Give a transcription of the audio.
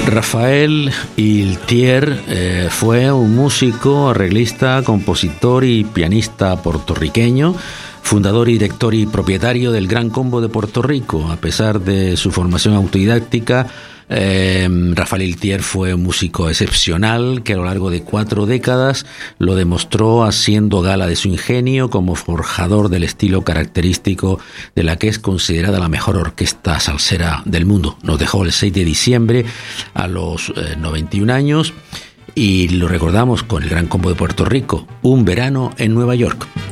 Rafael Iltier fue un músico, arreglista, compositor y pianista puertorriqueño, fundador, director y propietario del Gran Combo de Puerto Rico. A pesar de su formación autodidáctica, Rafael Iltier fue un músico excepcional que a lo largo de 4 décadas lo demostró haciendo gala de su ingenio como forjador del estilo característico de la que es considerada la mejor orquesta salsera del mundo. Nos dejó el 6 de diciembre a los 91 años y lo recordamos con el Gran Combo de Puerto Rico, Un verano en Nueva York.